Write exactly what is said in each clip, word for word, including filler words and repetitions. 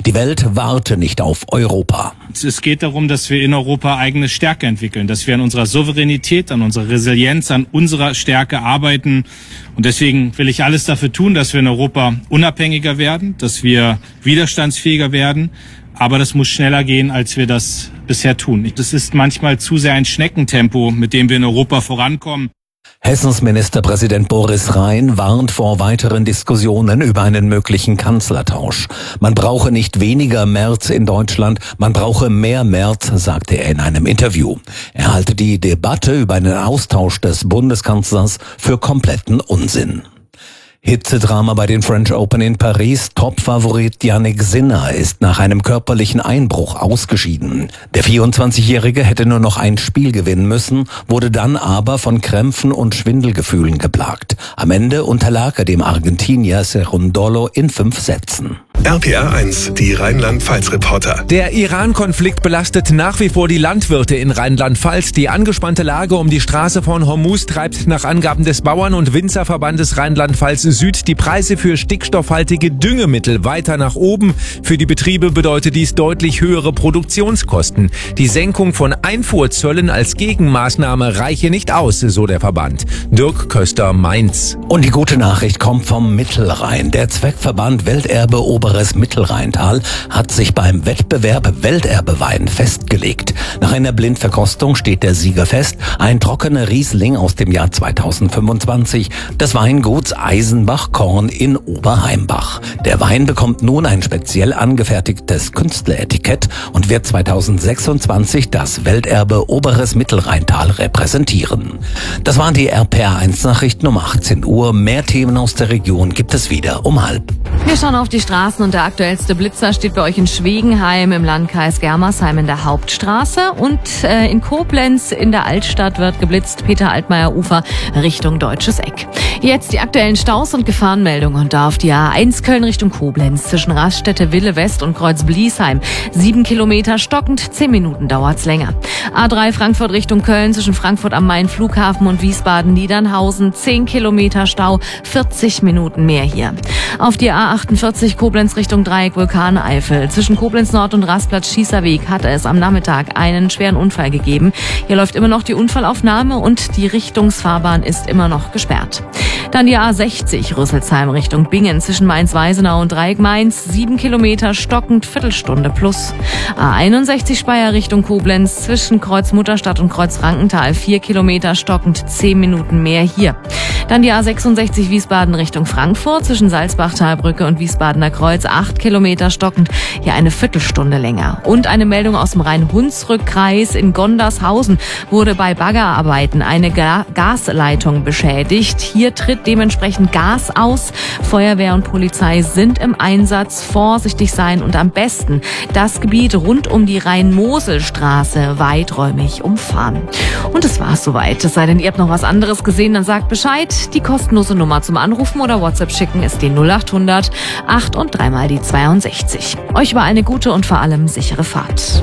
Die Welt warte nicht auf Europa. Es geht darum, dass wir in Europa eigene Stärke entwickeln, dass wir an unserer Souveränität, an unserer Resilienz, an unserer Stärke arbeiten. Und deswegen will ich alles dafür tun, dass wir in Europa unabhängiger werden, dass wir widerstandsfähiger werden. Aber das muss schneller gehen, als wir das bisher tun. Das ist manchmal zu sehr ein Schneckentempo, mit dem wir in Europa vorankommen. Hessens Ministerpräsident Boris Rhein warnt vor weiteren Diskussionen über einen möglichen Kanzlertausch. Man brauche nicht weniger Merz in Deutschland, man brauche mehr Merz, sagte er in einem Interview. Er halte die Debatte über einen Austausch des Bundeskanzlers für kompletten Unsinn. Hitzedrama bei den French Open in Paris. Topfavorit Jannik Sinner ist nach einem körperlichen Einbruch ausgeschieden. Der vierundzwanzigjährige hätte nur noch ein Spiel gewinnen müssen, wurde dann aber von Krämpfen und Schwindelgefühlen geplagt. Am Ende unterlag er dem Argentinier Cerundolo in fünf Sätzen. R P R eins, die Rheinland-Pfalz-Reporter. Der Iran-Konflikt belastet nach wie vor die Landwirte in Rheinland-Pfalz. Die angespannte Lage um die Straße von Hormuz treibt nach Angaben des Bauern- und Winzerverbandes Rheinland-Pfalz Süd die Preise für stickstoffhaltige Düngemittel weiter nach oben. Für die Betriebe bedeutet dies deutlich höhere Produktionskosten. Die Senkung von Einfuhrzöllen als Gegenmaßnahme reiche nicht aus, so der Verband. Dirk Köster, Mainz. Und die gute Nachricht kommt vom Mittelrhein. Der Zweckverband Welterbe Oberes Mittelrheintal hat sich beim Wettbewerb Welterbewein festgelegt. Nach einer Blindverkostung steht der Sieger fest, ein trockener Riesling aus dem Jahr zweitausendfünfundzwanzig des Weinguts Eisenbach-Korn in Oberheimbach. Der Wein bekommt nun ein speziell angefertigtes Künstleretikett und wird zweitausendsechsundzwanzig das Welterbe Oberes Mittelrheintal repräsentieren. Das waren die R P R eins Nachrichten um achtzehn Uhr. Mehr Themen aus der Region gibt es wieder um halb. Wir schauen auf die Straßen und der aktuellste Blitzer steht bei euch in Schwegenheim im Landkreis Germersheim in der Hauptstraße und äh, in Koblenz in der Altstadt wird geblitzt, Peter-Altmaier-Ufer Richtung Deutsches Eck. Jetzt die aktuellen Staus und Gefahrenmeldungen und da auf die A eins Köln Richtung Koblenz zwischen Raststätte Wille West und Kreuz Bliesheim. Sieben Kilometer stockend, zehn Minuten dauert's länger. A drei Frankfurt Richtung Köln zwischen Frankfurt am Main Flughafen und Wiesbaden-Niedernhausen. Zehn Kilometer Stau, vierzig Minuten mehr hier. Auf die A achtundvierzig Koblenz Richtung Dreieck Vulkaneifel. Zwischen Koblenz Nord und Rastplatz Schießerweg hatte es am Nachmittag einen schweren Unfall gegeben. Hier läuft immer noch die Unfallaufnahme und die Richtungsfahrbahn ist immer noch gesperrt. Dann die A sechzig Rüsselsheim Richtung Bingen zwischen Mainz-Weisenau und Dreieck Mainz. Sieben Kilometer stockend, Viertelstunde plus. A einundsechzig Speyer Richtung Koblenz zwischen Kreuz Mutterstadt und Kreuz Frankenthal. Vier Kilometer stockend, zehn Minuten mehr hier. Dann die A sechsundsechzig Wiesbaden Richtung Frankfurt zwischen Salzbachtalbrücke und Wiesbadener Kreuz. Acht Kilometer stockend, hier eine Viertelstunde länger. Und eine Meldung aus dem Rhein-Hunsrück-Kreis in Gondershausen wurde bei Baggerarbeiten eine Ga- Gasleitung beschädigt. Hier tritt dementsprechend Gas aus. Feuerwehr und Polizei sind im Einsatz. Vorsichtig sein und am besten das Gebiet rund um die Rhein-Mosel-Straße weiträumig umfahren. Und das war's soweit. Es sei denn, ihr habt noch was anderes gesehen, dann sagt Bescheid. Die kostenlose Nummer zum Anrufen oder WhatsApp schicken ist die null achthundert acht und dreimal die zweiundsechzig. Euch über eine gute und vor allem sichere Fahrt.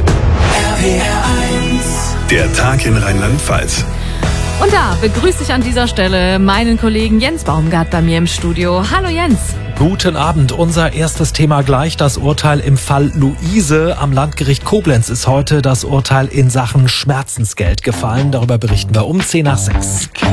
R P R eins. Der Tag in Rheinland-Pfalz. Und da begrüße ich an dieser Stelle meinen Kollegen Jens Baumgart bei mir im Studio. Hallo Jens. Guten Abend. Unser erstes Thema gleich, das Urteil im Fall Luise. Am Landgericht Koblenz ist heute das Urteil in Sachen Schmerzensgeld gefallen. Darüber berichten wir um zehn nach sechs.